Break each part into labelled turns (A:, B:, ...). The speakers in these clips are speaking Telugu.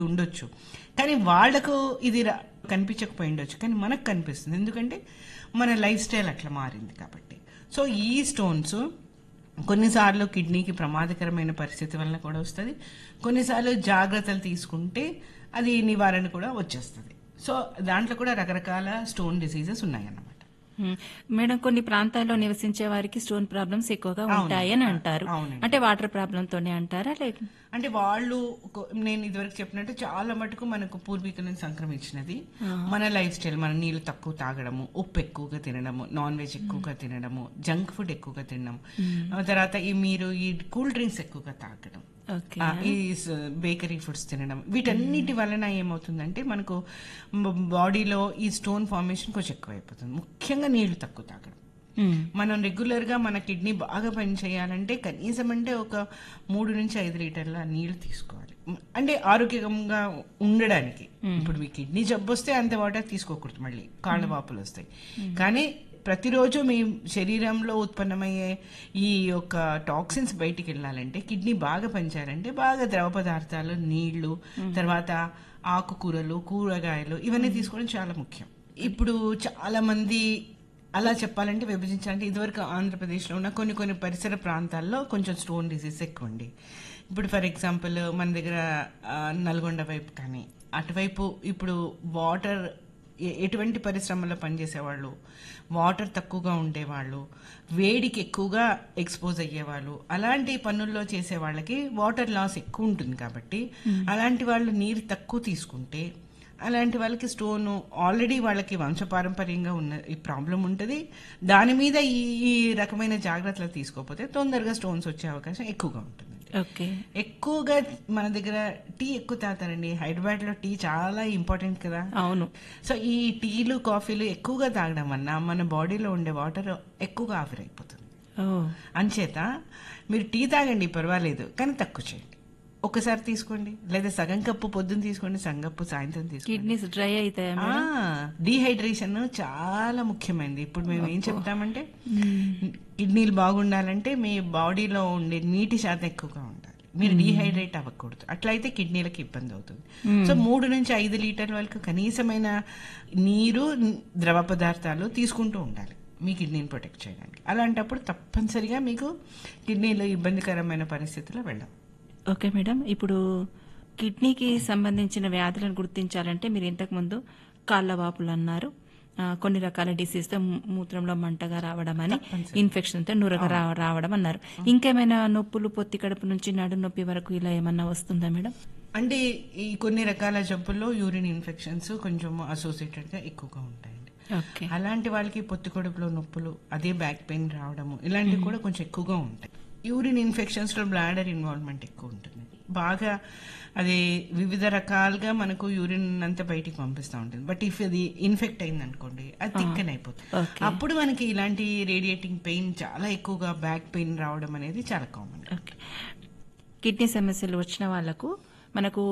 A: ఉండొచ్చు. కానీ వాళ్ళకు ఇది కనిపించకపోయి ఉండొచ్చు. కానీ మనకు కనిపిస్తుంది. ఎందుకంటే మన లైఫ్ స్టైల్ అట్లా మారింది కాబట్టి. సో ఈ స్టోన్స్ కొన్నిసార్లు కిడ్నీకి ప్రమాదకరమైన పరిస్థితి వలన కూడా వస్తుంది. కొన్నిసార్లు జాగ్రత్తలు తీసుకుంటే అది నివారణ కూడా వచ్చేస్తుంది. సో దాంట్లో కూడా రకరకాల స్టోన్ డిసీజెస్ ఉన్నాయన్నమాట.
B: మేడం, కొన్ని ప్రాంతాల్లో నివసించే వారికి స్టోన్ ప్రాబ్లమ్స్ ఎక్కువగా ఉంటాయని అంటారు. అంటే వాటర్ ప్రాబ్లం తోనే అంటారా? లేక
A: అంటే వాళ్ళు నేను ఇదివరకు చెప్పినట్టు చాలా మటుకు మనకు పూర్వీకుల నుంచి సంక్రమించినది. మన లైఫ్ స్టైల్, మన నీళ్లు తక్కువ తాగడము, ఉప్పు ఎక్కువగా తినడము, నాన్ వెజ్ ఎక్కువగా తినడము, జంక్ ఫుడ్ ఎక్కువగా తినడం, తర్వాత మీరు ఈ కూల్ డ్రింక్స్ ఎక్కువగా తాగడం, ఈ బేకరీ ఫుడ్స్ తినడం, వీటన్నిటి వలన ఏమవుతుందంటే మనకు బాడీలో ఈ స్టోన్ ఫార్మేషన్ కొంచెం ఎక్కువైపోతుంది. ముఖ్యంగా నీళ్లు తక్కువ తాగడం. మనం రెగ్యులర్ గా మన కిడ్నీ బాగా పనిచేయాలంటే కనీసం అంటే ఒక 3 నుంచి 5 లీటర్ల నీళ్లు తీసుకోవాలి. అంటే ఆరోగ్యంగా ఉండడానికి. ఇప్పుడు మీ కిడ్నీ జబ్బు వస్తే అంత వాటర్ తీసుకోకూడదు, మళ్ళీ కాళ్ళ వాపులు వస్తాయి. కానీ ప్రతిరోజు మీ శరీరంలో ఉత్పన్నమయ్యే ఈ యొక్క టాక్సిన్స్ బయటికి వెళ్ళాలంటే, కిడ్నీ బాగా పనిచేయాలంటే బాగా ద్రవ పదార్థాలు, నీళ్లు, తర్వాత ఆకుకూరలు, కూరగాయలు ఇవన్నీ తీసుకోవడం చాలా ముఖ్యం. ఇప్పుడు చాలా మంది అలా చెప్పాలంటే, విభజించాలంటే, ఇదివరకు ఆంధ్రప్రదేశ్లో ఉన్న కొన్ని పరిసర ప్రాంతాల్లో కొంచెం స్టోన్ డిసీజ్ ఎక్కువ అండి. ఇప్పుడు ఫర్ ఎగ్జాంపుల్ మన దగ్గర నల్గొండ వైపు కానీ అటువైపు ఇప్పుడు వాటర్ ఎటువంటి పరిశ్రమలో పనిచేసేవాళ్ళు, వాటర్ తక్కువగా ఉండేవాళ్ళు, వేడికి ఎక్కువగా ఎక్స్పోజ్ అయ్యేవాళ్ళు, అలాంటి పనుల్లో చేసే వాళ్ళకి వాటర్ లాస్ ఎక్కువ ఉంటుంది. కాబట్టి అలాంటి వాళ్ళు నీరు తక్కువ తీసుకుంటే అలాంటి వాళ్ళకి స్టోన్ ఆల్రెడీ వాళ్ళకి వంశపారంపర్యంగా ఉన్న ఈ ప్రాబ్లం ఉంటుంది. దాని మీద ఈ రకమైన జాగ్రత్తలు తీసుకోకపోతే తొందరగా స్టోన్స్ వచ్చే అవకాశం ఎక్కువగా ఉంటుంది. ఎక్కువగా మన దగ్గర టీ ఎక్కువ తాగుతారండి. హైదరాబాద్ లో టీ చాలా ఇంపార్టెంట్ కదా.
B: అవును.
A: సో ఈ టీలు, కాఫీలు ఎక్కువగా తాగడం వల్ల మన బాడీలో ఉండే వాటర్ ఎక్కువగా ఆవిరైపోతుంది. అంచేత మీరు టీ తాగండి, పర్వాలేదు, కానీ తక్కువ చేయండి. ఒకసారి తీసుకోండి, లేదా సగం కప్పు పొద్దున్న తీసుకోండి, సగం కప్పు సాయంత్రం తీసుకోండి.
B: కిడ్నీస్ డ్రై అవుతాయి.
A: డీహైడ్రేషన్ చాలా ముఖ్యమైనది. ఇప్పుడు మేము ఏం చెప్తామంటే, కిడ్నీలు బాగుండాలంటే మీ బాడీలో ఉండే నీటి శాతం ఎక్కువగా ఉండాలి. మీరు డీహైడ్రేట్ అవ్వకూడదు. అట్లయితే కిడ్నీలకు ఇబ్బంది అవుతుంది. సో 3 నుంచి 5 లీటర్ల వరకు కనీసమైన నీరు, ద్రవ పదార్థాలు తీసుకుంటూ ఉండాలి మీ కిడ్నీని ప్రొటెక్ట్ చేయడానికి. అలాంటప్పుడు తప్పనిసరిగా మీకు కిడ్నీలో ఇబ్బందికరమైన పరిస్థితుల్లో వెళ్ళాం.
B: ఓకే మేడం, ఇప్పుడు కిడ్నీకి సంబంధించిన వ్యాధులను గుర్తించాలంటే మీరు ఇంతకుముందు కాళ్ళ వాపులు అన్నారు, కొన్ని రకాల డిసీజ్తో మూత్రంలో మంటగా రావడం అని, ఇన్ఫెక్షన్తో నురగ రావడం అన్నారు. ఇంకేమైనా నొప్పులు, పొత్తి కడుపు నుంచి నడు నొప్పి వరకు ఇలా ఏమన్నా వస్తుందా మేడం?
A: అంటే ఈ కొన్ని రకాల జబ్బుల్లో యూరిన్ ఇన్ఫెక్షన్స్ కొంచెం అసోసియేటెడ్ గా ఎక్కువగా ఉంటాయండి. అలాంటి వాళ్ళకి పొత్తి కడుపులో నొప్పులు, అదే బ్యాక్ పెయిన్ రావడము, ఇలాంటివి కూడా కొంచెం ఎక్కువగా ఉంటాయి. యూరిన్ ఇన్ఫెక్షన్స్ లో బ్లాడర్ ఇన్వాల్వ్మెంట్ ఎక్కువ ఉంటుంది. బాగా అది వివిధ రకాలుగా మనకు యూరిన్ అంతా బయటికి పంపిస్తూ ఉంటుంది. బట్ ఇఫ్ అది ఇన్ఫెక్ట్ అయింది అనుకోండి, అది థిక్కన్ అయిపోతుంది. అప్పుడు మనకి ఇలాంటి రేడియేటింగ్ పెయిన్ చాలా ఎక్కువగా, బ్యాక్ పెయిన్ రావడం అనేది చాలా కామన్.
B: కిడ్నీ సమస్యలు వచ్చిన వాళ్ళకు మనకు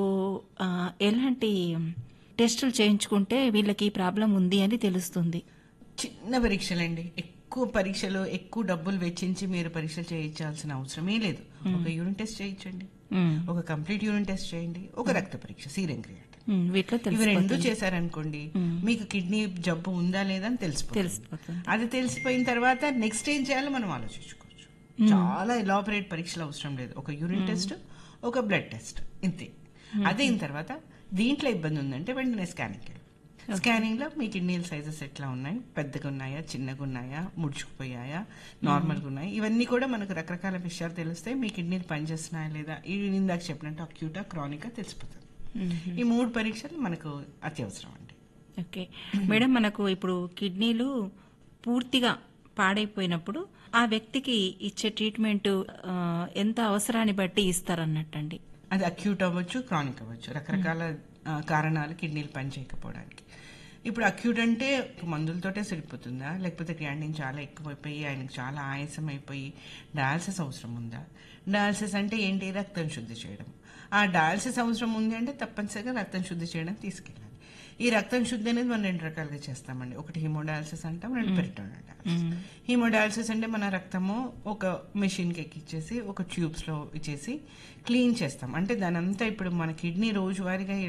B: ఎలాంటి టెస్టులు చేయించుకుంటే వీళ్ళకి ఈ ప్రాబ్లం ఉంది అని తెలుస్తుంది?
A: చిన్న పరీక్షలండి. ఎక్కువ పరీక్షలు, ఎక్కువ డబ్బులు వెచ్చించి మీరు పరీక్షలు చేయించాల్సిన అవసరమే లేదు. ఒక యూరిన్ టెస్ట్ చేయించండి, ఒక కంప్లీట్ యూరిన్ టెస్ట్ చేయండి, ఒక రక్త పరీక్ష, సీరం క్రియాటిన్, ఇవి 2 చేశారనుకోండి, మీకు కిడ్నీ జబ్బు ఉందా లేదా అని తెలిసిపోతుంది. అది తెలిసిపోయిన తర్వాత నెక్స్ట్ ఏం చేయాలో మనం ఆలోచించుకోవచ్చు. చాలా ఎలాబరేట్ పరీక్షలు అవసరం లేదు. ఒక యూరిన్ టెస్ట్, ఒక బ్లడ్ టెస్ట్, ఇంతే. అదైన తర్వాత దీంట్లో ఇబ్బంది ఉందంటే వెంటనే స్కానింగ్ లో మీ కిడ్నీల సైజెస్ ఎట్లా ఉన్నాయి, పెద్దగా ఉన్నాయా, చిన్నగా ఉన్నాయా, ముడుచుకుపోయాయా, నార్మల్గా ఉన్నాయి, ఇవన్నీ కూడా మనకు రకరకాల విషయాలు తెలుస్తాయి. మీ కిడ్నీలు పనిచేస్తున్నాయా లేదా, ఇందాక చెప్పినట్టు అక్యూటా, క్రానికా తెలిసిపోతుంది. ఈ 3 పరీక్షలు మనకు అత్యవసరం అండి.
B: ఓకే మేడం, మనకు ఇప్పుడు కిడ్నీలు పూర్తిగా పాడైపోయినప్పుడు ఆ వ్యక్తికి ఇచ్చే ట్రీట్మెంట్ ఎంత అవసరాన్ని బట్టి ఇస్తారన్నట్టండి?
A: అది అక్యూట్ అవ్వచ్చు, క్రానిక్ అవ్వచ్చు. రకరకాల కారణాలు కిడ్నీలు పనిచేయకపోవడానికి. ఇప్పుడు అక్యూట్ అంటే మందులతోటే సరిపోతుందా, లేకపోతే క్రియాటిన్ చాలా ఎక్కువైపోయి ఆయనకు చాలా ఆయాసం అయిపోయి డయాలసిస్ అవసరం ఉందా? డయాలసిస్ అంటే ఏంటి? రక్తం శుద్ధి చేయడం. ఆ డయాలసిస్ అవసరం ఉంది అంటే తప్పనిసరిగా రక్తం శుద్ధి చేయడం తీసుకెళ్ళాలి. ఈ రక్తం శుద్ధి అనేది మనం 2 రకాలుగా చేస్తామండి. ఒకటి హిమోడయాలసిస్ అంటాం, 2 పెరిటోనియల్ డయాలసిస్. హిమోడయాలసిస్ అంటే మన రక్తము ఒక మెషిన్ కి ఎక్కిచ్చేసి ఒక ట్యూబ్స్ లో ఇచ్చేసి క్లీన్ చేస్తాం. అంటే దాని అంతా ఇప్పుడు మన కిడ్నీ రోజువారీగా